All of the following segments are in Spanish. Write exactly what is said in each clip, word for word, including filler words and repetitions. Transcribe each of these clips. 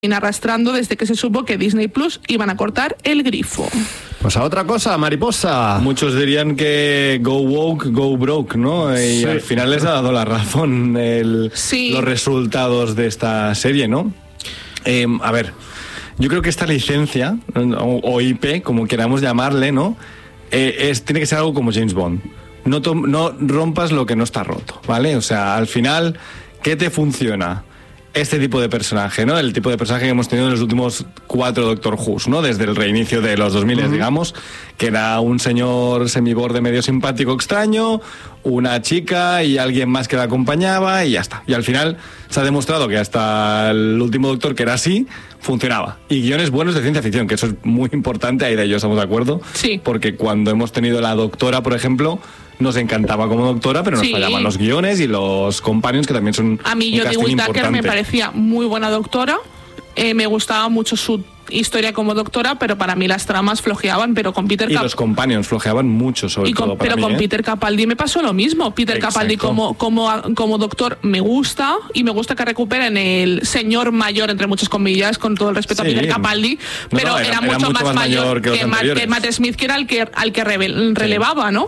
arrastrando desde que se supo que Disney Plus iban a cortar el grifo. Pues a otra cosa, mariposa. Muchos dirían que go woke, go broke, ¿no? Y sí. Al final les ha dado la razón el, sí. los resultados de esta serie, ¿no? Eh, a ver, yo creo que esta licencia, o, o I P, como queramos llamarle, ¿no? Eh, es, tiene que ser algo como James Bond. No, to- no rompas lo que no está roto, ¿vale? O sea, al final, ¿qué te funciona? Este tipo de personaje, ¿no? El tipo de personaje que hemos tenido en los últimos cuatro Doctor Who's, ¿no? Desde el reinicio de los dos mil, uh-huh. digamos, que era un señor semiborde medio simpático extraño, una chica y alguien más que la acompañaba y ya está. Y al final se ha demostrado que hasta el último Doctor, que era así, funcionaba. Y guiones buenos de ciencia ficción, que eso es muy importante, ahí de ellos estamos de acuerdo. Sí. Porque cuando hemos tenido la Doctora, por ejemplo, nos encantaba como Doctora, pero nos sí. fallaban los guiones y los companions, que también son a mí Jodie Whittaker me parecía muy buena Doctora, eh, me gustaba mucho su historia como Doctora, pero para mí las tramas flojeaban, pero con Peter y Cap- los companions flojeaban mucho, sobre y con, todo para pero mí, con ¿eh? Peter Capaldi me pasó lo mismo. Peter Exacto. Capaldi como, como, como Doctor me gusta, y me gusta que recuperen el señor mayor, entre muchas comillas, con todo el respeto sí. a Peter Capaldi, no, pero no, era, era, era mucho, mucho más, más mayor, mayor que, que, Matt, que Matt Smith, que era el que, al que rele- relevaba, sí. ¿no?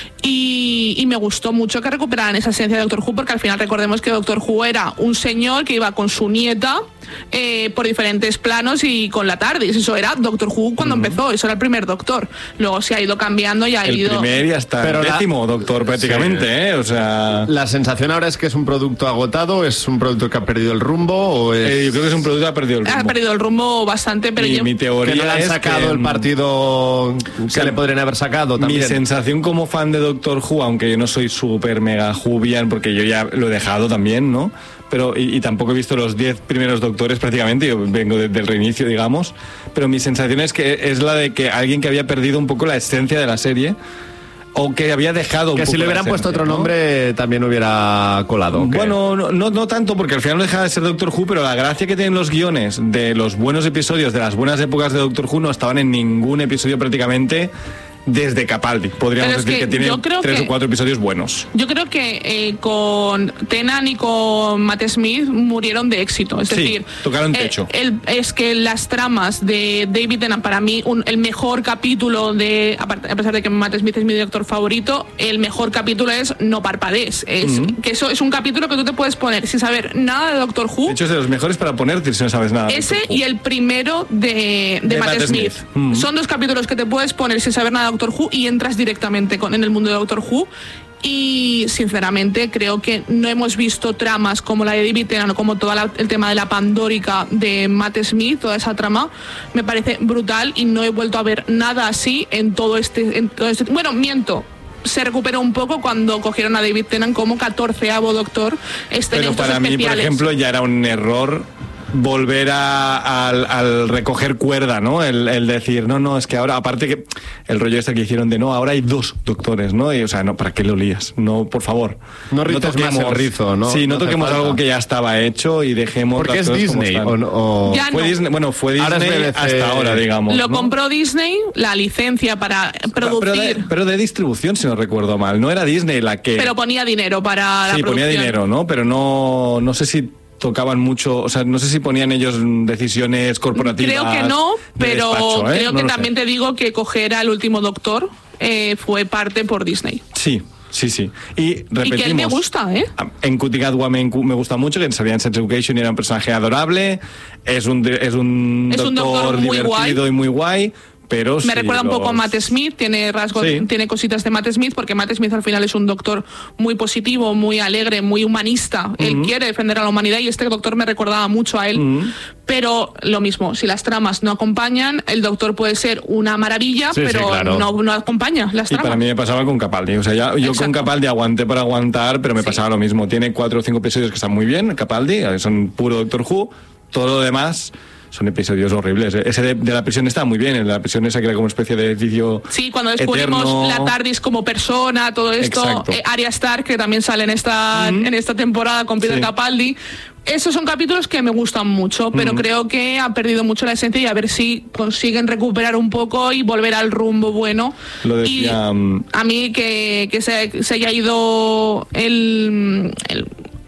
Y, y me gustó mucho que recuperaran esa esencia de Doctor Who, porque al final recordemos que Doctor Who era un señor que iba con su nieta eh, por diferentes planos y con la TARDIS. Eso era Doctor Who cuando uh-huh. empezó, eso era el primer Doctor. Luego se ha ido cambiando y ha el ido... El primer y hasta Pero el la... décimo Doctor prácticamente, sí. ¿eh? O sea... ¿La sensación ahora es que es un producto agotado? ¿Es un producto que ha perdido el rumbo? ¿O es... eh, yo creo que es un producto que ha perdido el rumbo. Ha perdido el rumbo bastante, pero y yo... mi teoría que no le han es sacado que... el partido que sí. le podrían haber sacado también. Mi sensación como fan de Doctor Who, aunque yo no soy súper mega Whovian, porque yo ya lo he dejado también, ¿no? Pero y, y tampoco he visto los diez primeros Doctores prácticamente, yo vengo desde el reinicio, digamos, pero mi sensación es que es la de que alguien que había perdido un poco la esencia de la serie, o que había dejado un que poco si le hubieran esencia, puesto otro ¿no? nombre también hubiera colado. ¿qué? Bueno, no, no, no tanto, porque al final no deja de ser Doctor Who, pero la gracia que tienen los guiones de los buenos episodios, de las buenas épocas de Doctor Who, no estaban en ningún episodio prácticamente desde Capaldi. Podríamos decir que, que tiene tres que, o cuatro episodios buenos. Yo creo que eh, con Tennant y con Matt Smith murieron de éxito. Es sí, decir, tocaron eh, techo. El, es que las tramas de David Tennant, para mí, un, el mejor capítulo de, a pesar de que Matt Smith es mi director favorito, el mejor capítulo es No parpadees. Es, mm-hmm. que eso es un capítulo que tú te puedes poner sin saber nada de Doctor Who. De hecho, es de los mejores para ponerte si no sabes nada. Ese y el primero de, de, de Matt, Matt Smith. Smith. Mm-hmm. Son dos capítulos que te puedes poner sin saber nada de Doctor Who y entras directamente con, en el mundo de Doctor Who. Y sinceramente creo que no hemos visto tramas como la de David Tennant o como todo la, el tema de la Pandórica de Matt Smith. Toda esa trama me parece brutal y no he vuelto a ver nada así en todo este, en todo este bueno, miento, se recuperó un poco cuando cogieron a David Tennant como catorceavo Doctor. Este pero para mí, por ejemplo, ya era un error volver a, a, al recoger cuerda, ¿no? El, el decir, no, no, es que ahora, aparte que el rollo este que hicieron de, no, ahora hay dos doctores, ¿no? Y, o sea, no, ¿para qué lo lías? No, por favor. No ritos más el rizo, ¿no? Sí, no, no toquemos algo que ya estaba hecho y dejemos... Porque es Disney, o, o... Ya fue no. Disney, bueno, fue Disney ahora hasta ahora, digamos. Lo ¿no? compró Disney, la licencia para producir... Pero de, pero de distribución, si no recuerdo mal. No era Disney la que... Pero ponía dinero para la sí, producción. ponía dinero, ¿no? Pero no, no sé si... tocaban mucho, o sea, no sé si ponían ellos decisiones corporativas. Creo que no, pero despacho, ¿eh? creo no que también sé. te digo que coger al último Doctor eh, fue parte por Disney. Sí, sí, sí. Y repetimos. Y que él me gusta, ¿eh? En Cutie Gatwa me, me gusta mucho, que salía en Sex Education y era un personaje adorable. Es un, es un, es doctor, un doctor muy divertido guay. y muy guay. Pero me sí, recuerda un los... poco a Matt Smith, tiene rasgos, sí. tiene cositas de Matt Smith, porque Matt Smith al final es un doctor muy positivo, muy alegre, muy humanista. Uh-huh. Él quiere defender a la humanidad y este doctor me recordaba mucho a él. Uh-huh. Pero lo mismo, si las tramas no acompañan, el doctor puede ser una maravilla, sí, pero sí, claro. no, no acompaña las tramas. Y para mí me pasaba con Capaldi. O sea, ya, yo Exacto. con Capaldi aguanté para aguantar, pero me sí. pasaba lo mismo. Tiene cuatro o cinco episodios que están muy bien, Capaldi, son puro Doctor Who. Todo lo demás son episodios horribles. Ese de, de la prisión está muy bien, el de la prisión esa que era como una especie de edificio. Sí, cuando descubrimos eterno. la TARDIS como persona, todo esto, eh, Arya Stark, que también sale en esta, mm-hmm. en esta temporada con Peter sí. Capaldi. Esos son capítulos que me gustan mucho, pero mm. creo que ha perdido mucho la esencia y a ver si consiguen recuperar un poco y volver al rumbo bueno. Lo decía, y a mí que, que se, se haya ido el... el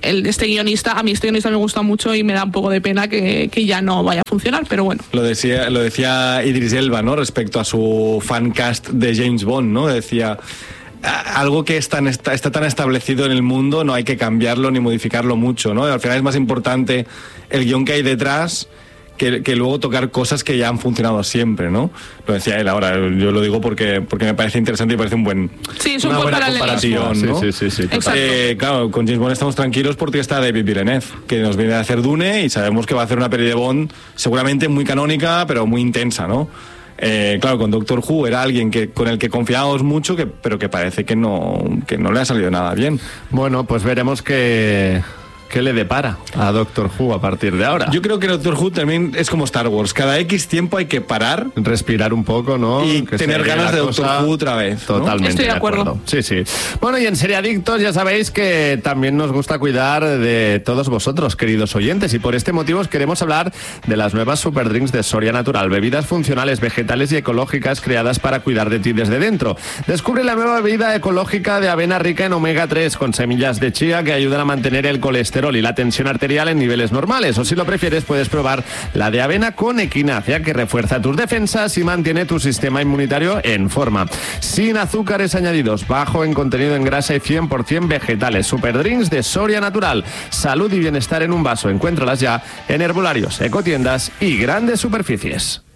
el, este guionista, a mí este guionista me gusta mucho y me da un poco de pena que, que ya no vaya a funcionar, pero bueno. Lo decía, lo decía Idris Elba, ¿no? Respecto a su fancast de James Bond, ¿no? Decía, algo que es tan, está, está tan establecido en el mundo, no hay que cambiarlo ni modificarlo mucho, ¿no? Al final es más importante el guión que hay detrás Que, que luego tocar cosas que ya han funcionado siempre, ¿no? Lo decía él ahora, yo lo digo porque porque me parece interesante y parece un buen sí, es un buen comparación, ¿no? Sí, sí, sí, sí, eh, claro, con James Bond estamos tranquilos porque está David Villeneuve, que nos viene a hacer Dune y sabemos que va a hacer una peli de Bond seguramente muy canónica, pero muy intensa, ¿no? Eh, claro, con Doctor Who era alguien que con el que confiábamos mucho, que, pero que parece que no, que no le ha salido nada bien. Bueno, pues veremos que... ¿Qué le depara a Doctor Who a partir de ahora? Yo creo que Doctor Who también es como Star Wars. Cada X tiempo hay que parar, respirar un poco, ¿no? Y que tener ganas de Doctor Who otra vez, ¿no? Totalmente. Estoy de acuerdo. de acuerdo. Sí, sí. Bueno, y en Seriadictos ya sabéis que también nos gusta cuidar de todos vosotros, queridos oyentes, y por este motivo os queremos hablar de las nuevas Super Drinks de Soria Natural, bebidas funcionales, vegetales y ecológicas creadas para cuidar de ti desde dentro. Descubre la nueva bebida ecológica de avena rica en omega tres con semillas de chía que ayudan a mantener el colesterol y la tensión arterial en niveles normales, o si lo prefieres puedes probar la de avena con equinacia, que refuerza tus defensas y mantiene tu sistema inmunitario en forma. Sin azúcares añadidos, bajo en contenido en grasa y cien por ciento vegetales. Super Drinks de Soria Natural. Salud y bienestar en un vaso. Encuéntralas ya en herbolarios, ecotiendas y grandes superficies.